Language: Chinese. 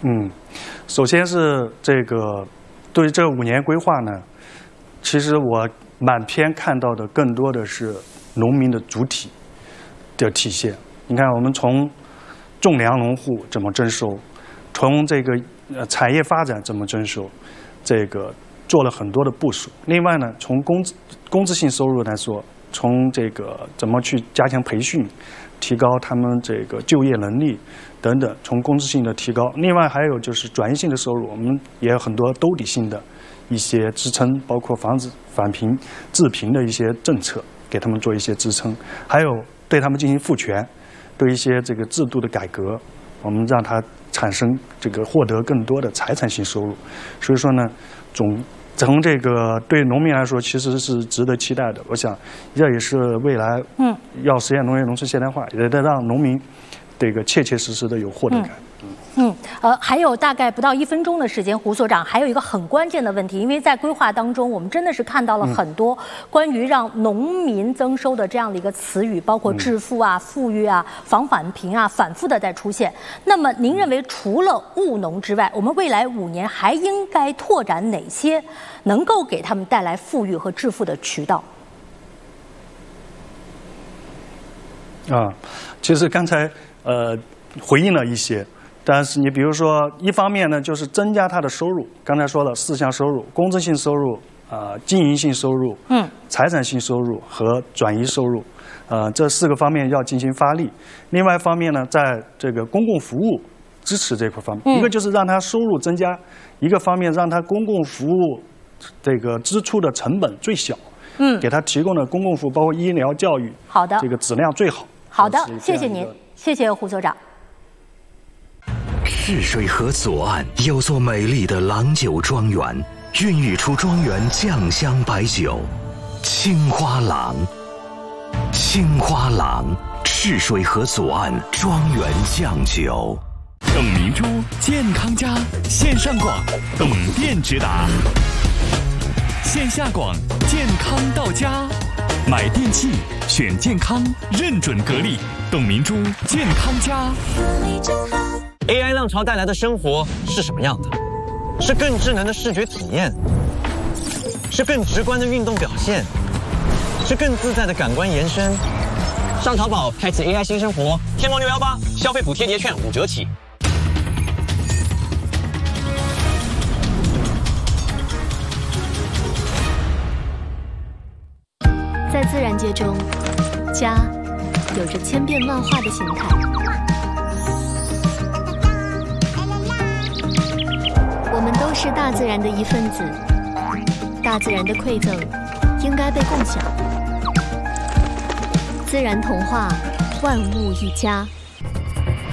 首先是这个对这5年规划呢，其实我满篇看到的更多的是农民的主体的体现。你看，我们从种粮农户怎么征收，从这个产业发展怎么征收，这个做了很多的部署。另外呢，从工资性收入来说，从这个怎么去加强培训，提高他们这个就业能力等等，从工资性的提高。另外还有就是转移性的收入，我们也有很多兜底性的一些支撑，包括防止返贫、治贫的一些政策，给他们做一些支撑，还有对他们进行赋权。对一些这个制度的改革，我们让它产生这个获得更多的财产性收入。所以说呢，从这个对农民来说，其实是值得期待的。我想，这也是未来要实现农业农村现代化，也得让农民这个切切实实的有获得感。 还有大概不到1分钟的时间，胡所长还有一个很关键的问题，因为在规划当中，我们真的是看到了很多关于让农民增收的这样的一个词语，包括致富啊、富裕啊、防返贫啊，反复的在出现。那么，您认为除了务农之外，我们未来5年还应该拓展哪些能够给他们带来富裕和致富的渠道？ 其实刚才回应了一些。但是你比如说，一方面呢，就是增加它的收入。刚才说了4项收入：工资性收入、经营性收入、财产性收入和转移收入。这4个方面要进行发力。另外一方面呢，在这个公共服务支持这块方面，一个就是让它收入增加，一个方面让它公共服务这个支出的成本最小。给它提供的公共服务，包括医疗、教育， 好的， 这个质量最好。 好的，谢谢您，谢谢胡所长。 泗水河左岸有座美丽的郎酒庄园，孕育出庄园酱香白酒青花郎。青花郎，泗水河左岸庄园酱酒。 董明珠健康家线上广，董店直达；线下广，健康到家。买电器选健康，认准格力，董明珠健康家。 AI 浪潮带来的生活是什么样的？是更智能的视觉体验，是更直观的运动表现，是更自在的感官延伸。上淘宝开启 AI 新生活，天猫618消费补贴叠券5折起。 在自然界中，家有着千变万化的形态。我们都是大自然的一份子，大自然的馈赠应该被共享。自然童话，万物一家。